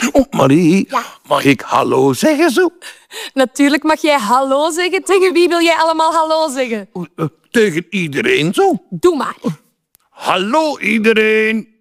Zo, Marie, Ja. mag ik hallo zeggen zo? Natuurlijk mag jij hallo zeggen. Tegen wie wil jij allemaal hallo zeggen? Tegen iedereen zo? Doe maar. Hallo iedereen.